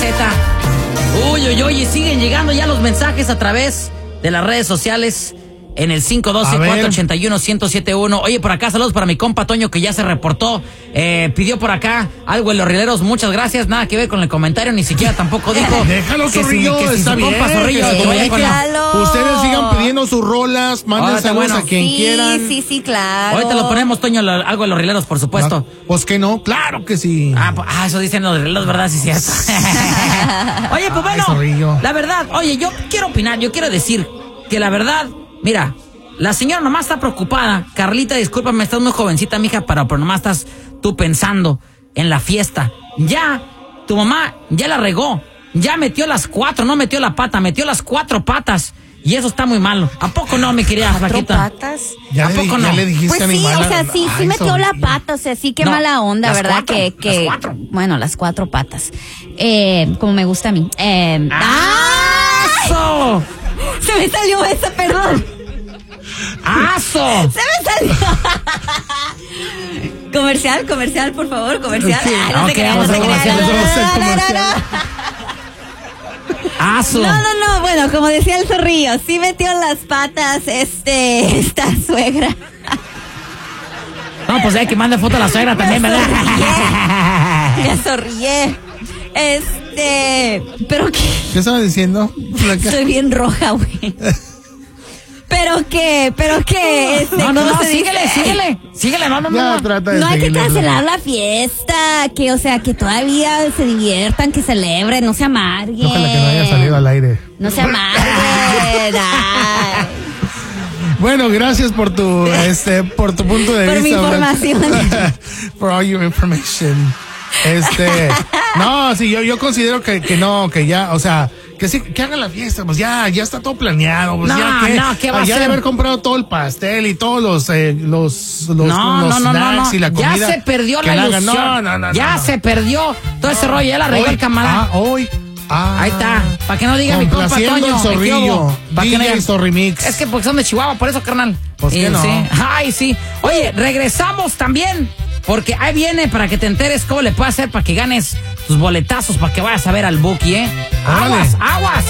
Z. Uy, y siguen llegando ya los mensajes a través de las redes sociales en el 512-481-1071. Oye, por acá, saludos para mi compa Toño, que ya se reportó. Pidió por acá algo en los rieleros. Muchas gracias. Nada que ver con el comentario, ni siquiera tampoco dijo. Déjalo, Zorrillo, que está bien. Compa Zorrillo, ustedes sigan pidiendo sus rolas, manden saludos a quien quieran. Sí, claro. Ahorita lo ponemos, Toño, algo en los rieleros, por supuesto. Pues que no, claro que sí. Eso dicen los rieleros, ¿verdad? Sí, cierto. Oye, pues bueno, Zorrillo. la verdad, yo quiero opinar, yo quiero decir que la verdad, mira, la señora nomás está preocupada. Carlita, discúlpame, estás muy jovencita, mija, pero nomás estás tú pensando en la fiesta. Ya, tu mamá ya la regó. Ya metió las 4, no metió la pata, metió las 4 patas. Y eso está muy malo. ¿A poco no, mi querida Flaquita? ¿4 patas? ¿A poco no? Ya le dijiste pues sí, animal. o sea, sí metió la pata, o sea, sí, qué mala onda, ¿verdad? Las 4. Bueno, las 4 patas. Como me gusta a mí. ¡Aso! Se me salió esa, perdón. ¡Aso! Se me salió. Comercial, por favor, comercial. Sí. No se crean. ¡Aso! No, bueno, como decía el Zorrillo, sí metió las patas esta suegra. No, pues hay que mande foto a la suegra también, ¿verdad? Me sonríe. ¿Pero qué? ¿Qué estaba diciendo? Estoy bien roja, güey. ¿Pero qué? No, síguele, no. No hay que cancelar la fiesta, o sea, que todavía se diviertan, que celebren, no se amarguen. Ojalá que no haya salido al aire. No se amarguen. Bueno, gracias por tu punto de vista. Por mi información. For all your information. No, sí, yo considero que no, que ya, o sea, que sí, que hagan la fiesta, pues ya está todo planeado, pues ¿qué va a ya hacer? de haber comprado todo el pastel y todos los snacks y la comida. Ya se perdió la ilusión. Ya se perdió todo ese rollo, ya la regó el camarada. Ahí está, para que no diga mi compa Toño. El Zorrillo, DJ Zorrimix. Es que porque son de Chihuahua, por eso, carnal. Pues que no. Sí. Ay, sí. Oye, regresamos también, porque ahí viene para que te enteres cómo le puedes hacer para que ganes tus boletazos para que vayas a ver al Buki, ¿eh? Órale. Aguas.